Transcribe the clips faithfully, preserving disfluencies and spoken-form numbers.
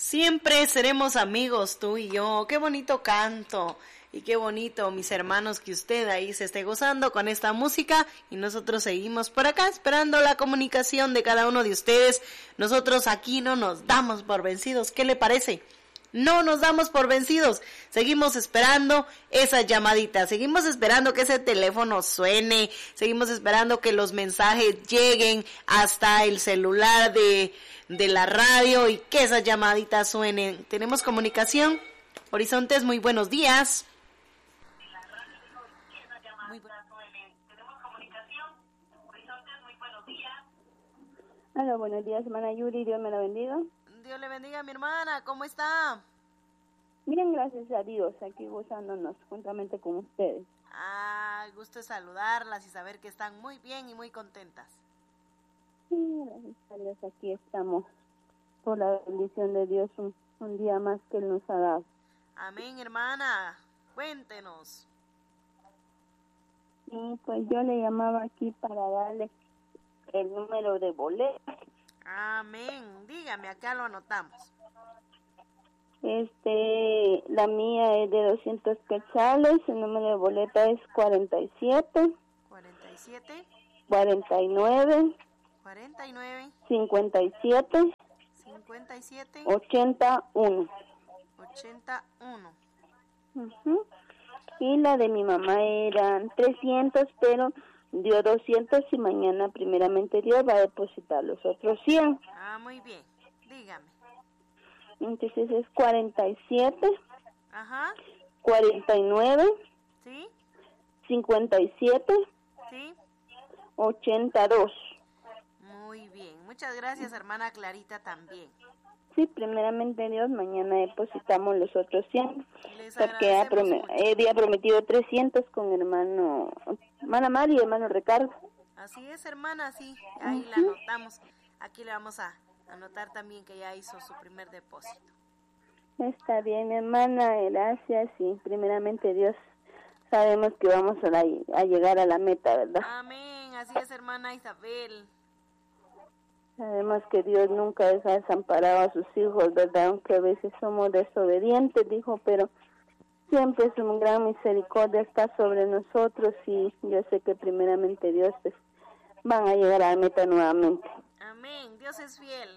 Siempre seremos amigos tú y yo. Qué bonito canto y qué bonito, mis hermanos, que usted ahí se esté gozando con esta música y nosotros seguimos por acá esperando la comunicación de cada uno de ustedes. Nosotros aquí no nos damos por vencidos. ¿Qué le parece? No nos damos por vencidos, seguimos esperando esa llamadita, seguimos esperando que ese teléfono suene, seguimos esperando que los mensajes lleguen hasta el celular de, de la radio y que esas llamaditas suenen. ¿Tenemos comunicación? Horizontes, muy buenos días. Muy bu- Hola, buenos días, hermana Yuri, Dios me la bendiga. Dios le bendiga, mi hermana, ¿cómo está? Bien, gracias a Dios, aquí gozándonos juntamente con ustedes. Ah, gusto de saludarlas y saber que están muy bien y muy contentas. Sí, gracias a Dios, aquí estamos por la bendición de Dios, un, un día más que Él nos ha dado. Amén, hermana, cuéntenos. Y pues yo le llamaba aquí para darle el número de boleto. Amén, dígame, acá lo anotamos. Este, la mía es de doscientos quetzales, el número de boleta es cuarenta y siete, cuarenta y siete, cuarenta y nueve, cuarenta y nueve, cincuenta y siete, cincuenta y siete, ochenta y uno. ochenta y uno. Uh-huh. Y la de mi mamá eran trescientos, pero dio doscientos y mañana primeramente Dios va a depositar los otros cien. Ah, muy bien, dígame. Entonces es cuarenta y siete, Ajá, cuarenta y nueve, ¿sí? cincuenta y siete, ¿Sí? ochenta y dos. Muy bien, muchas gracias, hermana Clarita, también. Sí, primeramente Dios, mañana depositamos los otros cien, Les porque ha agradecemos prom- mucho. había prometido trescientos con hermano, hermana Mari y hermano Ricardo. Así es, hermana, sí, ahí la Ujú. anotamos. Aquí le vamos a anotar también que ya hizo su primer depósito. Está bien, mi hermana, gracias, y primeramente Dios, sabemos que vamos a, la- a llegar a la meta, ¿verdad? Amén, así es, hermana Isabel. Sabemos que Dios nunca deja desamparado a sus hijos, ¿verdad? Aunque a veces somos desobedientes, dijo, pero siempre su gran misericordia está sobre nosotros y yo sé que primeramente Dios, pues, van a llegar a la meta nuevamente. Amén, Dios es fiel.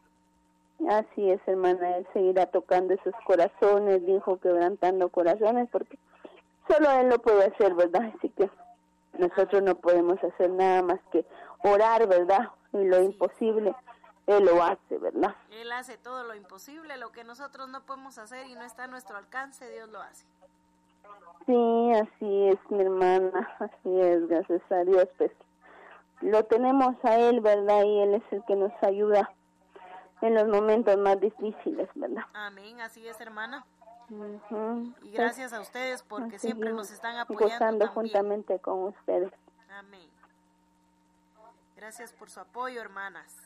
Así es, hermana, Él seguirá tocando esos corazones, dijo, quebrantando corazones, porque solo Él lo puede hacer, ¿verdad? Así que nosotros no podemos hacer nada más que orar, ¿verdad? Y lo Así imposible, Él lo hace, ¿verdad? Él hace todo lo imposible, lo que nosotros no podemos hacer y no está a nuestro alcance, Dios lo hace. Sí, así es, mi hermana, así es, gracias a Dios, pues, lo tenemos a Él, ¿verdad? Y Él es el que nos ayuda en los momentos más difíciles, ¿verdad? Amén, así es, hermana. Uh-huh. Y gracias a ustedes porque Así siempre yo, nos están apoyando gozando también. juntamente con ustedes. Amén. Gracias por su apoyo, hermanas.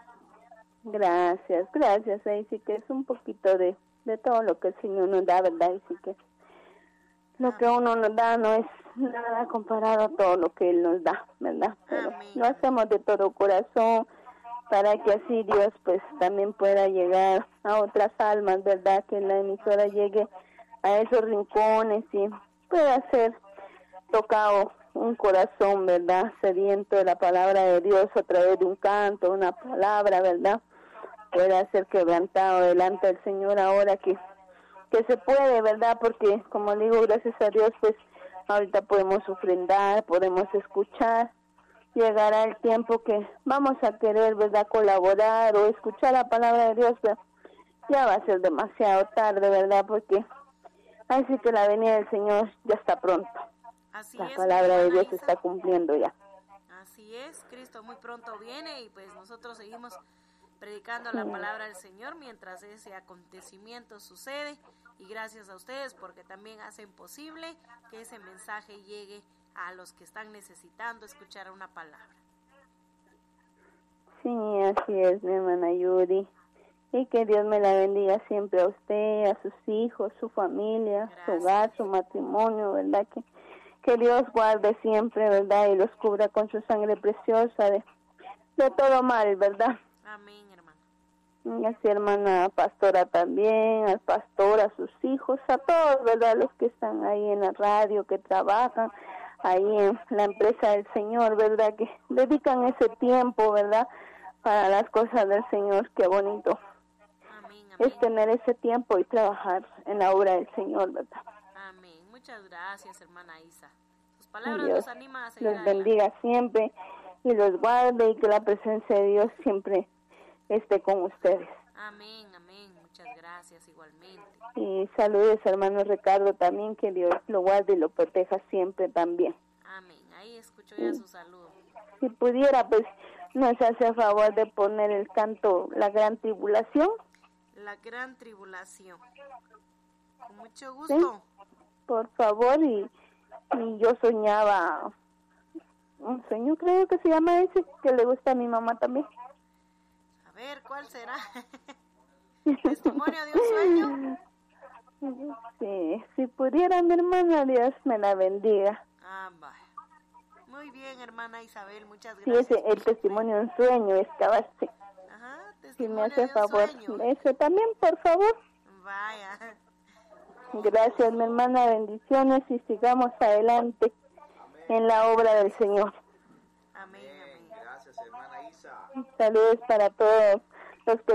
Gracias, gracias. Ahí sí que es un poquito de, de todo lo que el Señor nos da, ¿verdad? Ahí sí que lo Amén. que uno nos da no es nada comparado a todo lo que Él nos da, ¿verdad? Pero Amén. lo hacemos de todo corazón para que así Dios pues también pueda llegar a otras almas, ¿verdad? Que la emisora llegue a esos rincones y pueda ser tocado un corazón, ¿verdad? Sediento de la palabra de Dios a través de un canto, una palabra, ¿verdad? Pueda ser quebrantado delante del Señor ahora que, que se puede, ¿verdad? Porque, como digo, gracias a Dios, pues ahorita podemos ofrendar, podemos escuchar. Llegará el tiempo que vamos a querer, ¿verdad?, colaborar o escuchar la palabra de Dios, pero ya va a ser demasiado tarde, ¿verdad? Porque así que la venida del Señor ya está pronto. Así La es, palabra de Dios se Isa. está cumpliendo ya. Así es, Cristo muy pronto viene y pues nosotros seguimos predicando la palabra del Señor mientras ese acontecimiento sucede y gracias a ustedes porque también hacen posible que ese mensaje llegue a los que están necesitando escuchar una palabra. Sí, así es, mi hermana Yuri. Y que Dios me la bendiga siempre a usted, a sus hijos, su familia, Gracias. su hogar, su matrimonio, ¿verdad? Que, que Dios guarde siempre, ¿verdad? Y los cubra con su sangre preciosa de, de todo mal, ¿verdad? Amén, hermano. Y así hermana pastora también, al pastor, a sus hijos, a todos, ¿verdad? Los que están ahí en la radio, que trabajan ahí en la empresa del Señor, ¿verdad? Que dedican ese tiempo, ¿verdad? Para las cosas del Señor, qué bonito. Amén, amén. Es tener ese tiempo y trabajar en la obra del Señor, ¿verdad? Amén. Muchas gracias, hermana Isa. Sus palabras Dios nos animan a seguir los adelante. bendiga siempre y los guarde y que la presencia de Dios siempre esté con ustedes. Amén, amén. Muchas gracias igualmente. Y saludos, hermano Ricardo, también, que Dios lo guarde y lo proteja siempre también. Amén. Ahí escucho ya su saludo. Si pudiera, pues, nos hace a favor de poner el canto La Gran Tribulación. La Gran Tribulación. Con mucho gusto. ¿Sí? Por favor, y, y yo soñaba un sueño, creo que se llama ese, que le gusta a mi mamá también. A ver, ¿cuál será? ¿Testimonio de un sueño? Sí, si pudiera, mi hermana, Dios me la bendiga. Ah, vaya. Muy bien, hermana Isabel, muchas Sí, gracias. ese, el testimonio de un sueño, estaba así. Ajá, Si me testimonio hace de un favor, sueño. ese también, por favor. Vaya. Gracias, mi hermana, bendiciones y sigamos adelante en la obra del Señor. Amén, amén. Gracias, hermana Isa. Saludos para todos los que